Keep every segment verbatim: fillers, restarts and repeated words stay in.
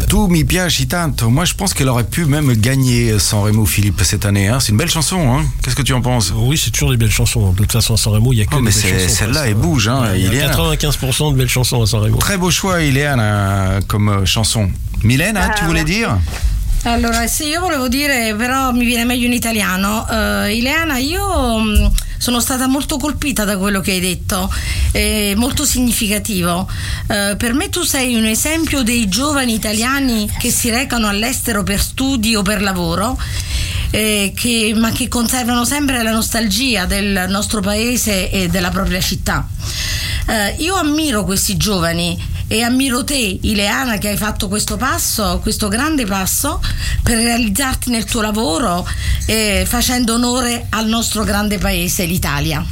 Tu mi piaci tanto. Moi, je pense qu'elle aurait pu même gagner Sanremo, Philippe, cette année. Hein. C'est une belle chanson. Hein. Qu'est-ce que tu en penses? Oui, c'est toujours des belles chansons. De toute façon, à Sanremo, il n'y a que oh, des mais belles chansons. Celle-là, elle bouge. Hein. Il y a quatre-vingt-quinze pour cent de belles chansons à Sanremo. Très beau choix, Ileana, comme chanson. Mylène, hein, tu voulais dire? Allora, sì, io volevo dire, però mi viene meglio in italiano. Uh, Ileana, io mh, sono stata molto colpita da quello che hai detto, è molto significativo. Uh, per me tu sei un esempio dei giovani italiani che si recano all'estero per studi o per lavoro, eh, che, ma che conservano sempre la nostalgia del nostro paese e della propria città. Uh, io ammiro questi giovani e ammiro te, Ileana, che hai fatto questo passo, questo grande passo per realizzarti nel tuo lavoro, eh, facendo onore al nostro grande paese, l'Italia.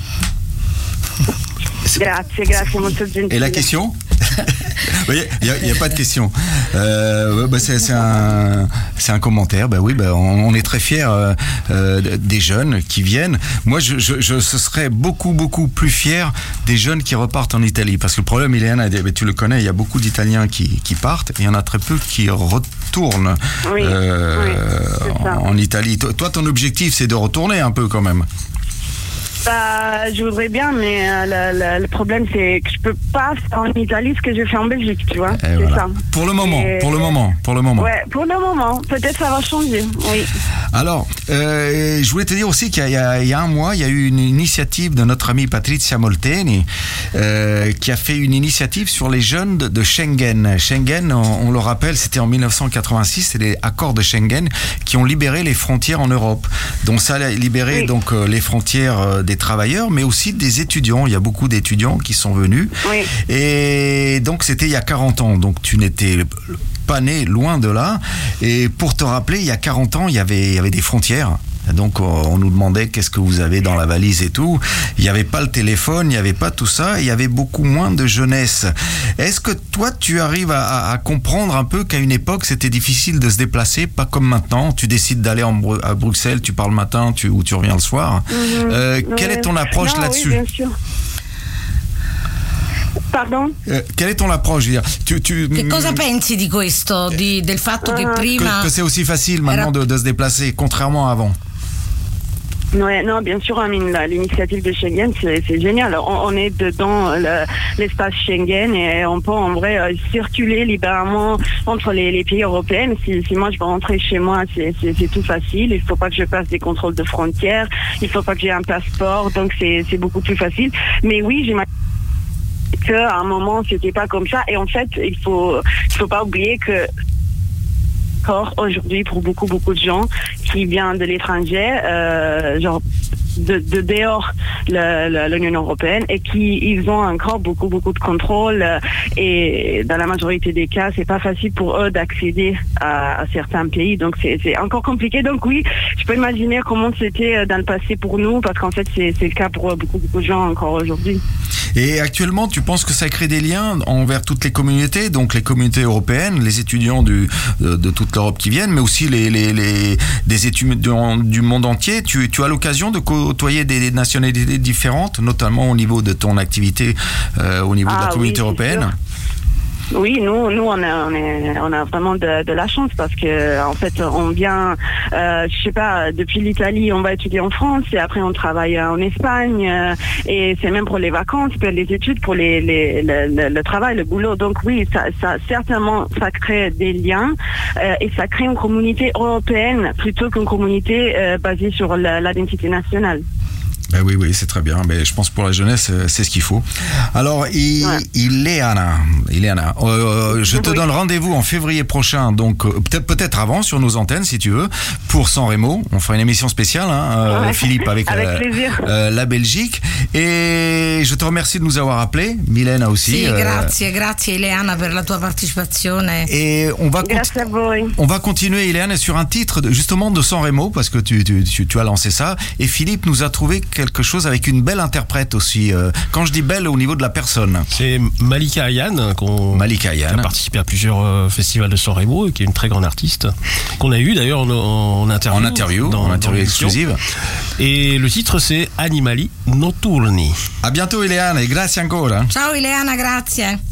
Grazie, grazie, molto gentile. Et la question? Il n'y a, a pas de question. Euh, bah c'est, c'est, un, c'est un commentaire. Bah oui, bah on, on est très fiers euh, euh, des jeunes qui viennent. Moi, je, je, je ce serais beaucoup, beaucoup plus fier des jeunes qui repartent en Italie. Parce que le problème, Ileana, tu le connais, il y a beaucoup d'Italiens qui, qui partent. Et il y en a très peu qui retournent oui, euh, oui, en, en Italie. Toi, ton objectif, c'est de retourner un peu quand même. Bah, je voudrais bien, mais euh, le, le, le problème c'est que je peux pas faire en Italie ce que je fais en Belgique, tu vois. Et c'est voilà. ça. Pour le moment, Et... pour le moment, pour le moment. Ouais, pour le moment. Peut-être ça va changer. Oui. Alors, euh, je voulais te dire aussi qu'il y a, il y a un mois, il y a eu une initiative de notre amie Patrizia Molteni euh, qui a fait une initiative sur les jeunes de, de Schengen. Schengen, on, on le rappelle, c'était en dix-neuf cent quatre-vingt-six, c'est les accords de Schengen qui ont libéré les frontières en Europe. Donc ça a libéré oui. donc euh, les frontières euh, des travailleurs, mais aussi des étudiants. Il y a beaucoup d'étudiants qui sont venus. Oui. Et donc c'était il y a quarante ans. Donc tu n'étais pas né, loin de là. Et pour te rappeler, il y a quarante ans, il y avait, il y avait des frontières. Donc on nous demandait qu'est-ce que vous avez dans la valise et tout. Il n'y avait pas le téléphone, il n'y avait pas tout ça. Il y avait beaucoup moins de jeunesse. Est-ce que toi tu arrives à, à comprendre un peu qu'à une époque c'était difficile de se déplacer, pas comme maintenant. Tu décides d'aller en, à Bruxelles, tu pars le matin tu, ou tu reviens le soir. Mm-hmm. Euh, quelle ouais. est ton approche non, là-dessus? Oui, bien sûr. Pardon? Euh, quelle est ton approche? Je veux dire, tu, tu, che cosa pensi di questo, di, del fatto uh-huh. che prima que, que c'est aussi facile maintenant era... de, de se déplacer, contrairement à avant? Ouais, non, bien sûr, Amine, l'initiative de Schengen, c'est, c'est génial. On, on est dedans le, l'espace Schengen et on peut en vrai euh, circuler librement entre les, les pays européens. Si, si moi je veux rentrer chez moi, c'est, c'est, c'est tout facile. Il faut pas que je passe des contrôles de frontières. Il faut pas que j'ai un passeport, donc c'est, c'est beaucoup plus facile. Mais oui, j'imagine qu'à un moment c'était pas comme ça. Et en fait, il faut, il faut pas oublier que aujourd'hui pour beaucoup beaucoup de gens qui viennent de l'étranger, euh, genre de, de dehors le, le, l'Union européenne et qui ils ont encore beaucoup beaucoup de contrôle euh, et dans la majorité des cas c'est pas facile pour eux d'accéder à, à certains pays, donc c'est, c'est encore compliqué. Donc oui, je peux imaginer comment c'était dans le passé pour nous, parce qu'en fait c'est, c'est le cas pour beaucoup beaucoup de gens encore aujourd'hui. Et actuellement, tu penses que ça crée des liens envers toutes les communautés, donc les communautés européennes, les étudiants du, de, de toute l'Europe qui viennent, mais aussi les, les, les, des étudiants du monde entier. Tu, tu as l'occasion de côtoyer des nationalités différentes, notamment au niveau de ton activité, euh, au niveau ah, de la communauté oui, européenne? Sûr. Oui, nous, nous on a, on, est, on a vraiment de, de la chance parce que en fait, on vient, euh, je sais pas, depuis l'Italie, on va étudier en France et après on travaille en Espagne euh, et c'est même pour les vacances, pour les études, pour les, les, le, le, le travail, le boulot. Donc oui, ça, ça certainement, ça crée des liens euh, et ça crée une communauté européenne plutôt qu'une communauté euh, basée sur la, l'identité nationale. Ben oui, oui, c'est très bien. Mais je pense que pour la jeunesse, c'est ce qu'il faut. Alors, I- ouais. Ileana, Ileana euh, je te oui. donne rendez-vous en février prochain, donc euh, peut-être, peut-être avant sur nos antennes, si tu veux, pour Sanremo. On fera une émission spéciale, hein, euh, ouais. Philippe, avec, avec la, euh, la Belgique. Et je te remercie de nous avoir appelés, Milena aussi. Sì, euh, grazie, grazie Ileana per la tua partecipazione. Et on va, conti- on va continuer, Ileana, sur un titre de, justement de Sanremo, parce que tu, tu, tu, tu as lancé ça. Et Philippe nous a trouvé quelque chose avec une belle interprète aussi. Euh, quand je dis belle, au niveau de la personne. C'est Malika Ayane, qu'on, Malika Ayane. qui a participé à plusieurs euh, festivals de Sanremo et qui est une très grande artiste, qu'on a eu d'ailleurs en, en interview. En interview, dans, en interview exclusive. Et le titre c'est Animali Notturni. À bientôt Ileana et grazie ancora. Ciao Ileana, grazie.